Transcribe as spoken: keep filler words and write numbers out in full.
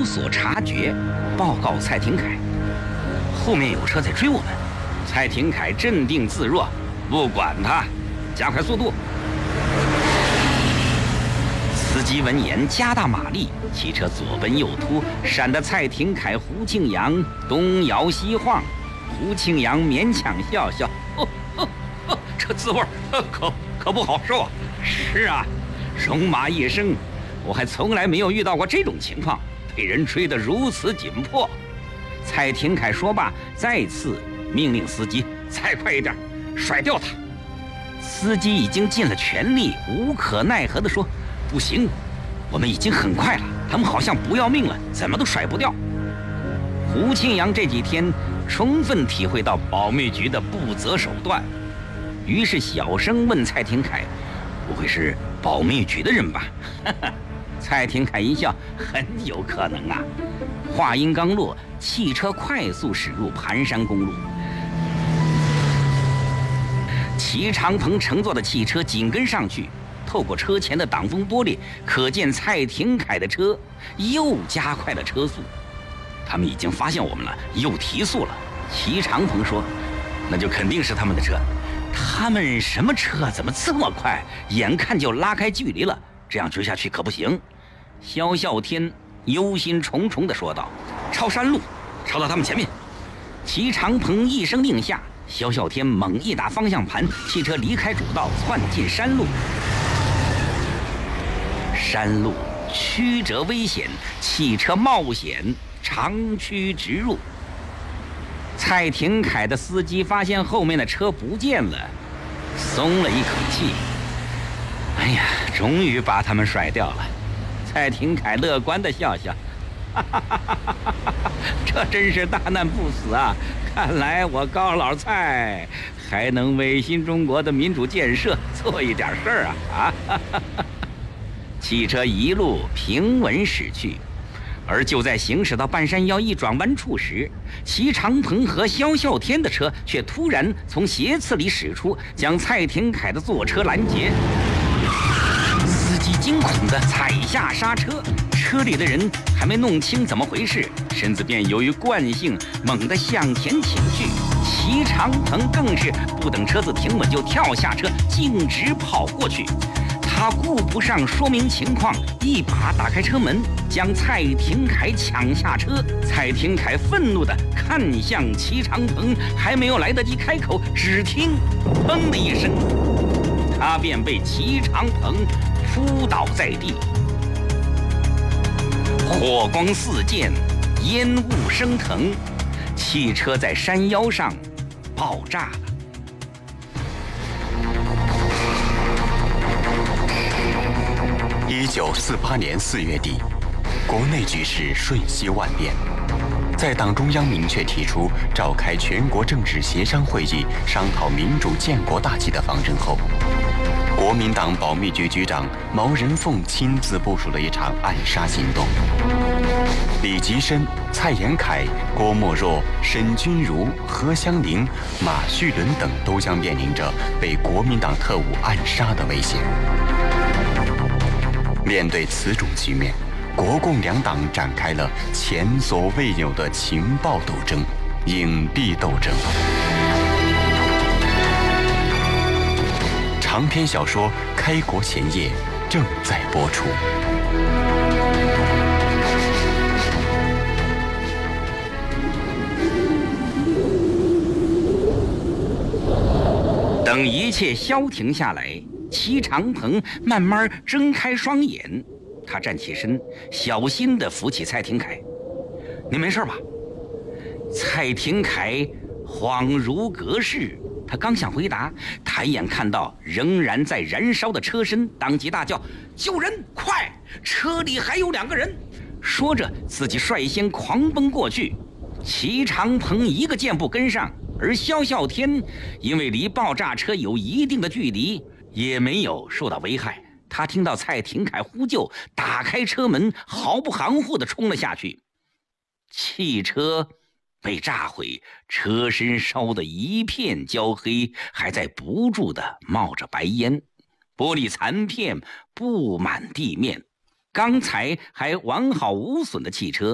有所察觉，报告蔡廷锴，后面有车在追我们。蔡廷锴镇定自若，不管他，加快速度。司机闻言加大马力，汽车左奔右突，闪得蔡廷锴、胡庆阳东摇西晃。胡庆阳勉强笑笑，哦哦哦，这滋味可可不好受啊！是啊，戎马一生，我还从来没有遇到过这种情况，被人追得如此紧迫。蔡廷锴说罢，再次命令司机再快一点，甩掉他。司机已经尽了全力，无可奈何地说：“不行，我们已经很快了，他们好像不要命了，怎么都甩不掉。”胡庆阳这几天充分体会到保密局的不择手段，于是小声问蔡廷锴：“不会是保密局的人吧？”蔡廷锴一笑：“很有可能啊。”话音刚落，汽车快速驶入盘山公路。齐长鹏乘坐的汽车紧跟上去，透过车前的挡风玻璃，可见蔡廷锴的车又加快了车速。他们已经发现我们了，又提速了。齐长鹏说：“那就肯定是他们的车。他们什么车怎么这么快？眼看就拉开距离了，这样追下去可不行。”萧啸天忧心忡忡地说道：“抄山路，抄到他们前面。”齐长鹏一声令下，萧啸天猛一打方向盘，汽车离开主道，窜进山路。山路曲折危险，汽车冒险长驱直入。蔡廷锴的司机发现后面的车不见了，松了一口气。哎呀，终于把他们甩掉了。蔡廷锴乐观地笑笑，哈哈哈哈哈哈，这真是大难不死啊！看来我高老蔡还能为新中国的民主建设做一点事儿啊！啊哈哈哈！汽车一路平稳驶去。而就在行驶到半山腰一转弯处时，齐长鹏和萧啸天的车却突然从斜刺里驶出，将蔡廷锴的座车拦截。司机惊恐地踩下刹车，车里的人还没弄清怎么回事，身子便由于惯性猛地向前倾去。齐长鹏更是不等车子停稳就跳下车，径直跑过去。他顾不上说明情况，一把打开车门，将蔡廷锴抢下车。蔡廷锴愤怒地看向齐长鹏，还没有来得及开口，只听“砰”的一声，他便被齐长鹏扑倒在地。火光四溅，烟雾升腾，汽车在山腰上爆炸了。 一九四八年四月底，国内局势瞬息万变。在党中央明确提出召开全国政治协商会议，商讨民主建国大计的方针后，国民党保密局局长毛人凤亲自部署了一场暗杀行动。李吉深、蔡延闿、郭沫若、沈钧儒、何香凝、马叙伦等都将面临着被国民党特务暗杀的危险。面对此种局面，国共两党展开了前所未有的情报斗争、影蔽斗争。长篇小说《开国前夜》正在播出。 等一切消停下来，齐长鹏慢慢睁开双眼，他站起身，小心地扶起蔡廷锴：“你没事吧？”蔡廷锴恍如隔世，他刚想回答，抬眼看到仍然在燃烧的车身，当即大叫：“救人！快！车里还有两个人！”说着，自己率先狂奔过去。齐长鹏一个箭步跟上，而萧啸天因为离爆炸车有一定的距离，也没有受到危害。他听到蔡廷锴呼救，打开车门，毫不含糊地冲了下去。汽车被炸毁，车身烧得一片焦黑，还在不住地冒着白烟，玻璃残片布满地面。刚才还完好无损的汽车